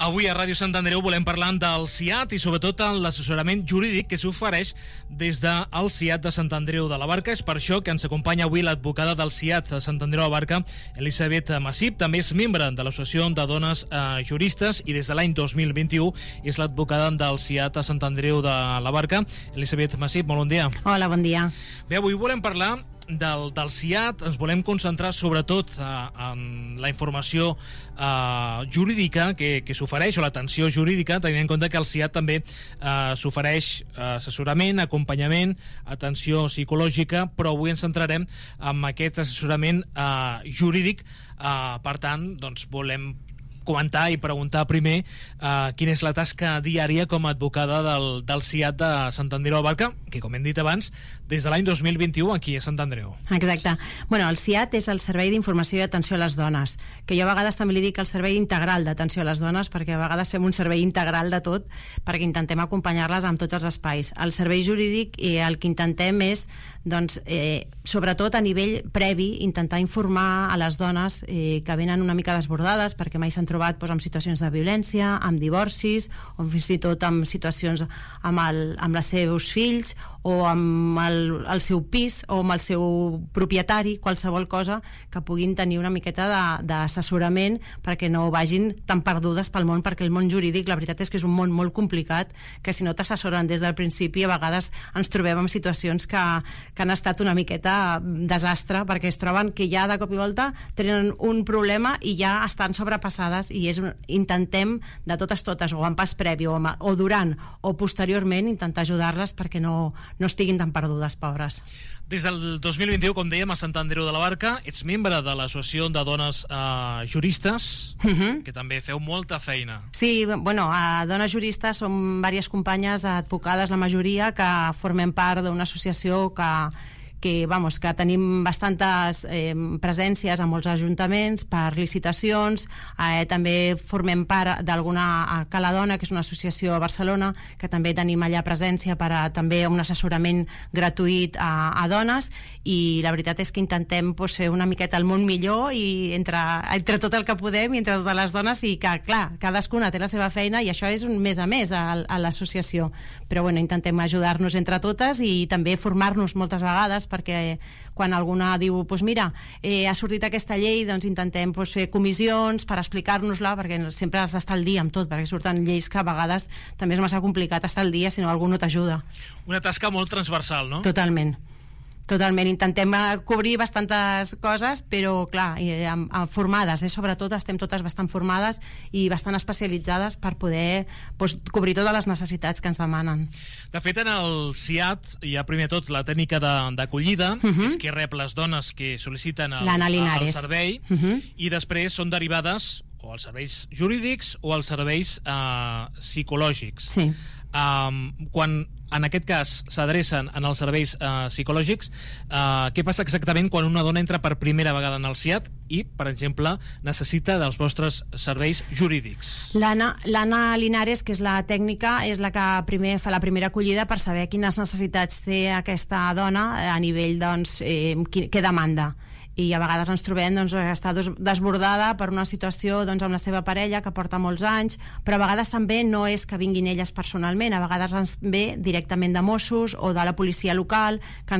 Avui a Ràdio Sant Andreu volem parlar del CIAT i sobretot l'assessorament jurídic que s'ofereix des del CIAT de Sant Andreu de la Barca. És per això que ens acompanya avui l'advocada del CIAT de Sant Andreu de la Barca, Elisabet Massip. També és membre de l'Associació de Dones Juristes i des de l'any 2021 és l'advocada del CIAT de Sant Andreu de la Barca. Elisabet Massip, molt bon dia. Hola, bon dia. Bé, avui volem parlar del CIAT, ens volem concentrar sobretot en la informació jurídica que s'ofereix, o l'atenció jurídica, tenint en compte que el CIAT també s'ofereix assessorament, acompanyament, atenció psicològica, però avui ens centrarem en aquest assessorament jurídic. Per tant, doncs volem comentar i preguntar primer quina és la tasca diària com a advocada del CIAT de Sant Andreu de la Barca, que, com hem dit abans, des de l'any 2021 aquí a Sant Andreu. Exacte. Bueno, el CIAT és el Servei d'Informació i Atenció a les Dones, que jo a vegades també li dic el Servei Integral d'Atenció a les Dones, perquè a vegades fem un servei integral de tot, perquè intentem acompanyar-les en tots els espais. El servei jurídic el que intentem és, doncs, sobretot a nivell previ, intentar informar a les dones que venen una mica desbordades, perquè mai s'han trobat amb situacions de violència, amb divorcis, o fins i tot amb situacions amb els seus fills, o amb el seu pis, o amb el seu propietari, qualsevol cosa que puguin tenir una miqueta d'assessorament perquè no vagin tan perdudes pel món, perquè el món jurídic, la veritat és que és un món molt complicat, que si no t'assessoren des del principi, a vegades ens trobem en situacions que han estat una miqueta desastre, perquè es troben que ja de cop i volta tenen un problema i ja estan sobrepassades, i intentem de totes, o en pas previ, o durant, o posteriorment, intentar ajudar-les perquè no estiguin tan perdudes, pobres. Des del 2021, com dèiem, a Sant Andreu de la Barca, ets membre de l'Associació de Dones Juristes, que també feu molta feina. Sí, bueno, a Dones Juristes som diverses companyes advocades, la majoria, que formem part d'una associació que tenim bastantes presències a molts ajuntaments per licitacions. També formem part d'alguna Cala Dona, que és una associació a Barcelona, que també tenim allà presència per a també un assessorament gratuït a dones, i la veritat és que intentem fer una miqueta el món millor, i entre tot el que podem, i entre totes les dones, i que, clar, cadascuna té la seva feina, i això és un més a més a l'associació. Però bueno, intentem ajudar-nos entre totes i també formar-nos moltes vegades, perquè quan alguna diu, mira, ha sortit aquesta llei, doncs intentem fer comissions per explicar-nos-la, perquè sempre has d'estar al dia amb tot, perquè surten lleis que a vegades també és massa complicat estar al dia si no algú no t'ajuda. Una tasca molt transversal, no? Totalment. Intentem cobrir bastantes coses, però clar, formades, sobretot estem totes bastant formades i bastant especialitzades per poder cobrir totes les necessitats que ens demanen. De fet, en el CIAT hi ha primer tot la tècnica d'acollida, que és que rep les dones que sol·liciten el servei, i després són derivades o als serveis jurídics o als serveis psicològics. Sí. Quan en aquest cas s'adrecen en els serveis psicològics, què passa exactament quan una dona entra per primera vegada en el CIAT i, per exemple, necessita dels vostres serveis jurídics? L'Anna Linares, que és la tècnica, és la que primer fa la primera acollida per saber quines necessitats té aquesta dona a nivell, què demanda. I a vegades ens trobem que està desbordada per una situació amb la seva parella que porta molts anys, però a vegades també no és que vinguin elles personalment, a vegades ens ve directament de Mossos o de la policia local, que